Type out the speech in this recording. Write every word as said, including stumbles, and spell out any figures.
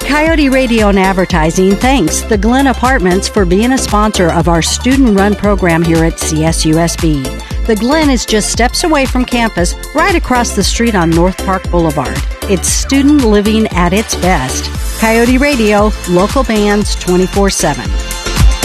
Coyote Radio and Advertising thanks the Glen Apartments for being a sponsor of our student-run program here at C S U S B. The Glen is just steps away from campus, right across the street on North Park Boulevard. It's student living at its best. Coyote Radio, local bands twenty-four seven.